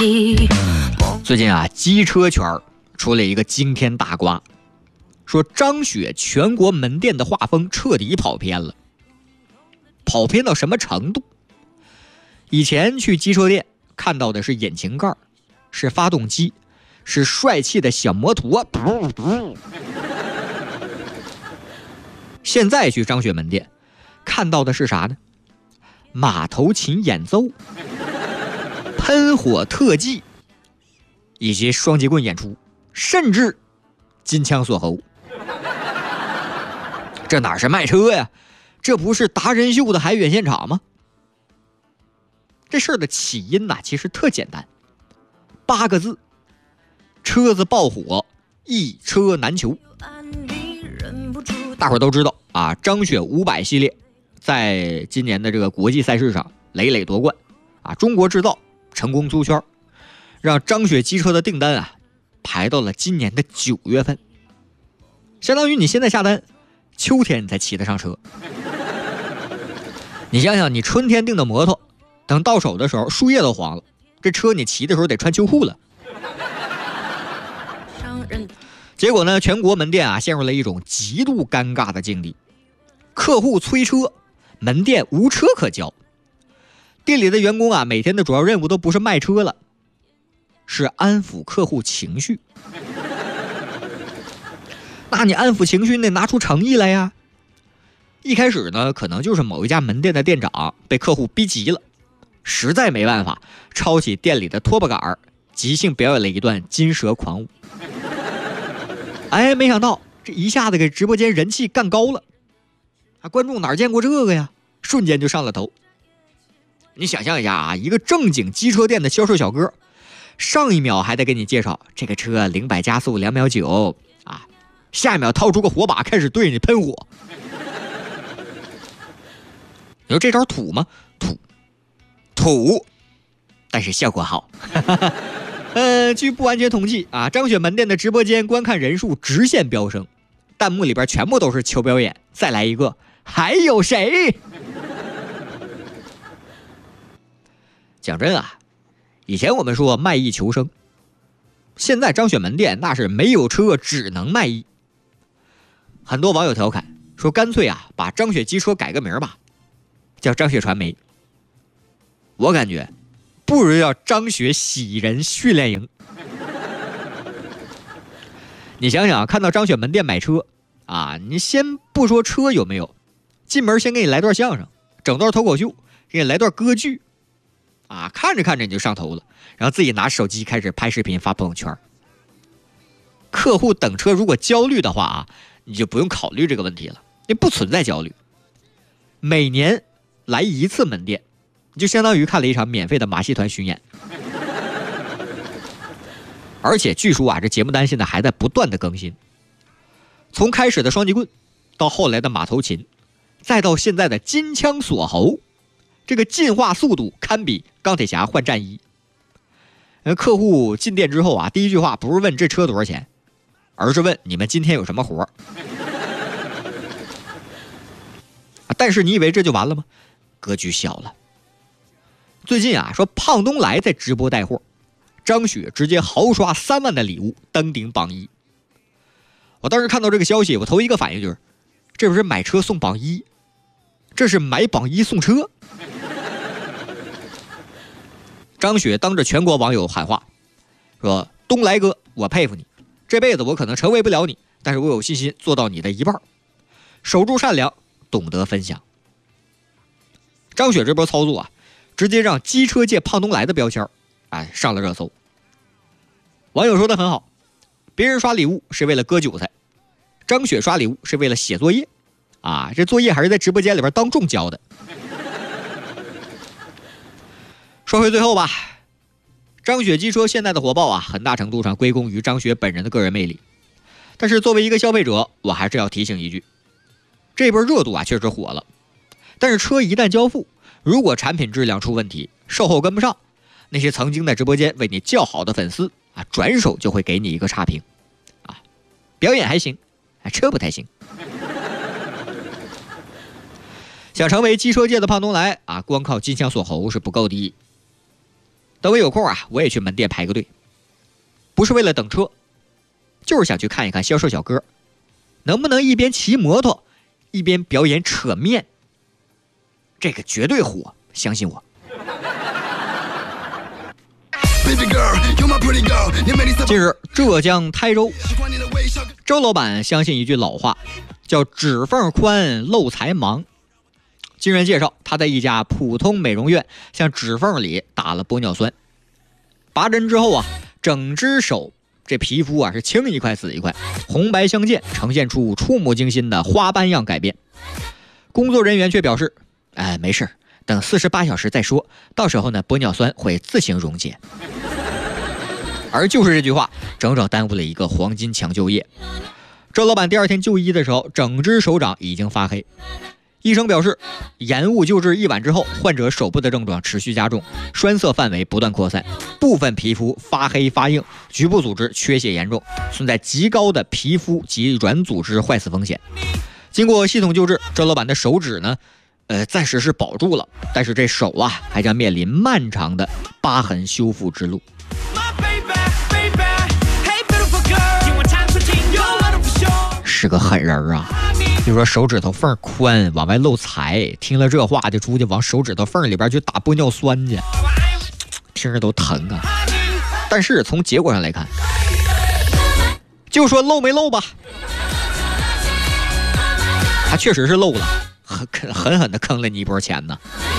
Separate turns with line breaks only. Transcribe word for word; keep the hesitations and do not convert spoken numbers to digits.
最近啊，机车圈出了一个惊天大瓜，说张雪全国门店的画风彻底跑偏了。跑偏到什么程度？以前去机车店看到的是引擎盖，是发动机，是帅气的小摩托。现在去张雪门店看到的是啥呢？马头琴演奏、喷火特技以及双截棍演出，甚至金枪锁喉。这哪是卖车呀？这不是达人秀的海选现场吗？这事儿的起因呐、啊，其实特简单，八个字：车子爆火，一车难求。大伙儿都知道啊，张雪五百系列在今年的这个国际赛事上累累夺冠啊，中国制造成功出圈，让张雪机车的订单啊排到了今年的九月份，相当于你现在下单，秋天你才骑得上车。你想想，你春天订的摩托，等到手的时候树叶都黄了，这车你骑的时候得穿秋裤了。结果呢，全国门店啊陷入了一种极度尴尬的境地，客户催车，门店无车可交。店里的员工啊，每天的主要任务都不是卖车了，是安抚客户情绪。那你安抚情绪，你得拿出诚意来呀。一开始呢，可能就是某一家门店的店长被客户逼急了，实在没办法，抄起店里的拖把杆，即兴表演了一段金蛇狂舞。哎，没想到这一下子给直播间人气干高了，啊，观众哪见过这个呀？瞬间就上了头。你想象一下啊，一个正经机车店的销售小哥，上一秒还得给你介绍这个车零百加速两秒九啊，下一秒掏出个火把开始对你喷火。你说这招土吗？土，土，但是效果好。呃，据不完全统计啊，张雪门店的直播间观看人数直线飙升，弹幕里边全部都是求表演，再来一个，还有谁？讲真啊，以前我们说卖艺求生，现在张雪门店那是没有车只能卖艺。很多网友调侃说，干脆啊把张雪机车改个名吧，叫张雪传媒。我感觉不如叫张雪喜人训练营。你想想，看到张雪门店买车啊，你先不说车有没有，进门先给你来段相声，整段脱口秀，给你来段歌剧啊，看着看着你就上头了，然后自己拿手机开始拍视频发朋友圈。客户等车如果焦虑的话啊，你就不用考虑这个问题了，你不存在焦虑。每年来一次门店，你就相当于看了一场免费的马戏团巡演。而且据说啊，这节目单现在还在不断的更新，从开始的双截棍，到后来的马头琴，再到现在的金枪锁喉，这个进化速度堪比钢铁侠换战衣。客户进店之后啊，第一句话不是问这车多少钱，而是问你们今天有什么活。但是你以为这就完了吗？格局小了。最近啊，说胖东来在直播带货，张雪直接豪刷三万的礼物登顶榜一。我当时看到这个消息，我头一个反应就是，这不是买车送榜一，这是买榜一送车。张雪当着全国网友喊话，说东来哥，我佩服你，这辈子我可能成为不了你，但是我有信心做到你的一半。守住善良，懂得分享。张雪这波操作啊，直接让机车界胖东来的标签哎上了热搜。网友说的很好，别人刷礼物是为了割韭菜，张雪刷礼物是为了写作业啊，这作业还是在直播间里边当众交的。说回最后吧，张雪机车现在的火爆啊，很大程度上归功于张雪本人的个人魅力。但是作为一个消费者，我还是要提醒一句，这波热度啊确实火了，但是车一旦交付，如果产品质量出问题，售后跟不上，那些曾经在直播间为你叫好的粉丝啊，转手就会给你一个差评啊，表演还行，车不太行。想成为机车界的胖东来啊，光靠金枪锁喉是不够的。 等我有空啊，我也去门店排个队，不是为了等车，就是想去看一看销售小哥能不能一边骑摩托一边表演扯面，这个绝对火，相信我。近日，浙江台州，周老板相信一句老话，叫指缝宽漏财忙。经人介绍，他在一家普通美容院向指缝里打了玻尿酸，拔针之后啊，整只手这皮肤啊是青一块死一块，红白相间，呈现出触目惊心的花斑样改变。工作人员却表示，哎，没事，等四十八小时再说，到时候呢，玻尿酸会自行溶解。而就是这句话，整整耽误了一个黄金抢救夜。周老板第二天就医的时候，整只手掌已经发黑。医生表示，延误救治一晚之后，患者手部的症状持续加重，栓塞范围不断扩散，部分皮肤发黑发硬，局部组织缺血严重，存在极高的皮肤及软组织坏死风险。经过系统救治，周老板的手指呢，呃，暂时是保住了，但是这手啊，还将面临漫长的疤痕修复之路。是个狠人啊！就说手指头缝宽，往外漏财，听了这话就出去往手指头缝里边去打玻尿酸去，听着都疼啊！但是从结果上来看，就说漏没漏吧，他确实是漏了，狠狠狠的坑了你一波钱呢。